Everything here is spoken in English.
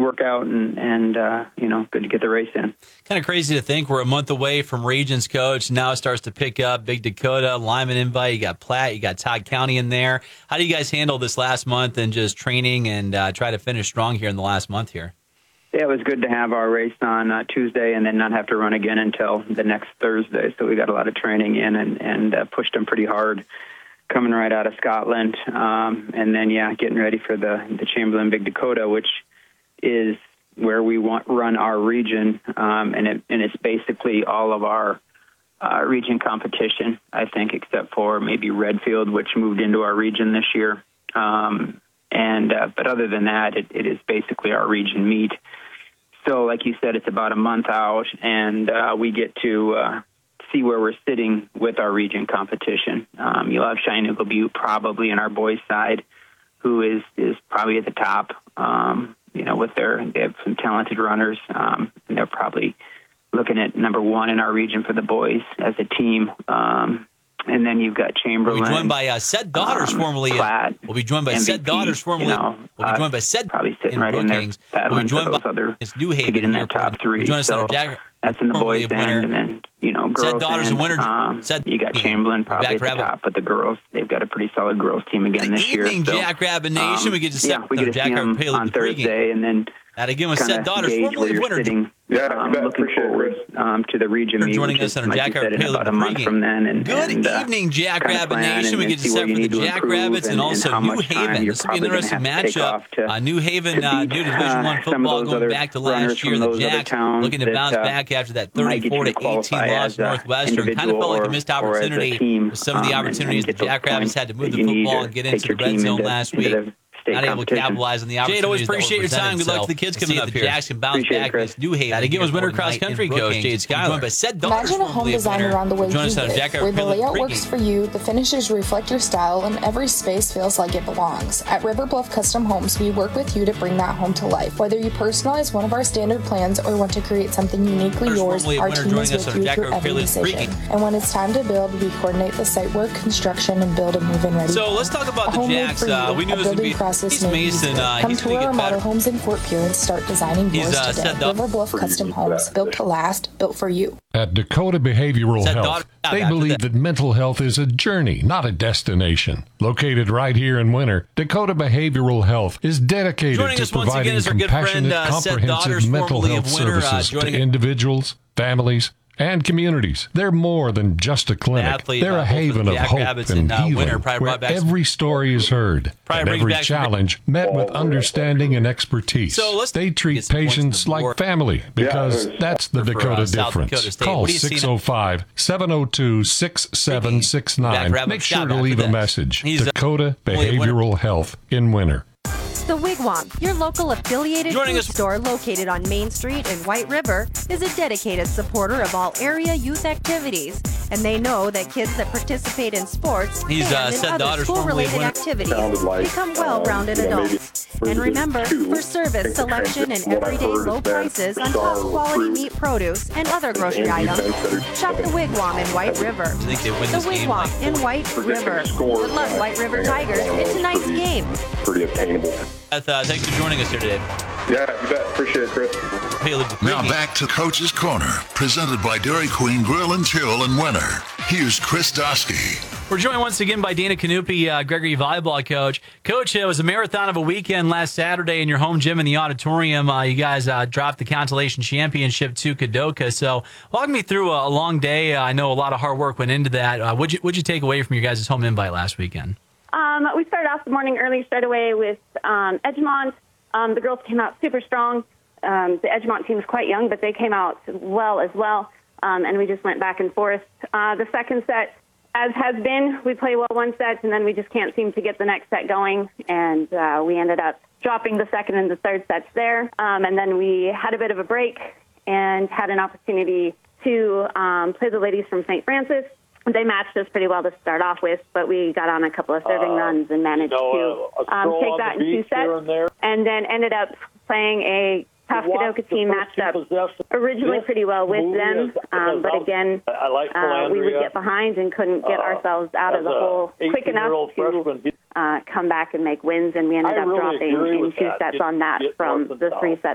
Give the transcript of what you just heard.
workout and good to get the race in. Kind of crazy to think we're a month away from regions, Coach. Now it starts to pick up. Big Dakota, Lyman invite. You got Platte. You got Todd County in there. How do you guys handle this last month and just training and try to finish strong here in the last month here? Yeah, it was good to have our race on Tuesday and then not have to run again until the next Thursday. So we got a lot of training in and pushed them pretty hard coming right out of Scotland. And then, getting ready for the Chamberlain Big Dakota, which is where we run our region. And it's basically all of our region competition, I think, except for maybe Redfield, which moved into our region this year. But other than that, it is basically our region meet. So like you said, it's about a month out, and we get to see where we're sitting with our region competition. You'll have Cheyenne Butte probably in our boys' side, who is probably at the top. They have some talented runners, and they're probably looking at number one in our region for the boys as a team. And then you've got Chamberlain. We'll be joined by Seth Daughters, formerly. Platt, we'll be joined by MVP, Seth Daughters, formerly. We'll be joined by Seth. Probably sitting right in there, battling for those other New Haven to get in their top three. So that's in the boys' end, and then girls. Seth Daughters and winner. You got Chamberlain probably at the top, but the girls, they've got a pretty solid girls team again this year. Good evening, Jackrabbit Nation. We get to see them on Thursday, and then that again with Seth Daughters, formerly winner. Looking forward to the region meet, joining us on Jackrabbit Paley about a month from then. Good evening, Jackrabbit Nation. We get to set for the Jackrabbits and also New Haven. This will be an interesting matchup. New Haven, new Division I football going back to last year. The Jacks looking to bounce back after that 34-18 loss to Northwestern. Kind of felt like a missed opportunity with some of the opportunities the Jackrabbits had to move the football and get into the red zone last week. Not able to capitalize on the opportunities. Jade, always appreciate your time. Good luck to the kids coming up here. The Jacks can bounce back against New Haven. That again was winter cross country coach Jade Schuyler. Imagine a home designed around the way you live, where the layout works for you, the finishes reflect your style, and every space feels like it belongs. At River Bluff Custom Homes, we work with you to bring that home to life. Whether you personalize one of our standard plans or want to create something uniquely yours, our team is with you through every decision. And when it's time to build, we coordinate the site work, construction, and build a move-in ready. So let's talk about the Jacks. We knew this would be East Mason. Come tour our model homes in Fort Pierre and start designing yours today. River Bluff Custom Homes, built to last, built for you. At Dakota Behavioral Health, they believe that mental health is a journey, not a destination. Located right here in Winter, Dakota Behavioral Health is dedicated to providing compassionate, comprehensive mental health services to individuals, families, and communities. They're more than just a clinic. They're a haven of hope and healing, where every story is heard and every challenge met with understanding and expertise. They treat patients like family because that's the Dakota difference. Call 605-702-6769. Make sure to leave a message. Dakota Behavioral Health in Winter. The Wigwam, your local affiliated food store located on Main Street in White River, is a dedicated supporter of all area youth activities, and they know that kids that participate in sports and other school-related activities become well-rounded adults. And remember, for service, selection, and everyday low prices on top-quality meat, produce, and other grocery items, shop the Wigwam in White River. The Wigwam in White River. Good luck, White River Tigers, in tonight's game. Pretty obtainable. Thanks for joining us here today. Yeah, you bet. Appreciate it, Chris. Now back to Coach's Corner, presented by Dairy Queen Grill and Chill in Winter. Here's Chris Dosky. We're joined once again by Dana Canupi, Gregory volleyball coach. Coach, it was a marathon of a weekend last Saturday in your home gym in the auditorium. You guys dropped the Constellation Championship to Kadoka. So walk me through a long day. I know a lot of hard work went into that. What'd you take away from your guys' home invite last weekend? We started off the morning early, straight away with Edgemont. The girls came out super strong. The Edgemont team is quite young, but they came out well as well, and we just went back and forth. The second set, as has been, we play well one set, and then we just can't seem to get the next set going, and we ended up dropping the second and the third sets there. And then we had a bit of a break and had an opportunity to play the ladies from St. Francis. They matched us pretty well to start off with, but we got on a couple of serving runs and managed to take that in two sets, and then ended up playing a tough Kadoka team matched up originally pretty well with them, but again, we would get behind and couldn't get ourselves out of the hole quick enough to come back and make wins, and we ended up dropping in two sets on that from the three sets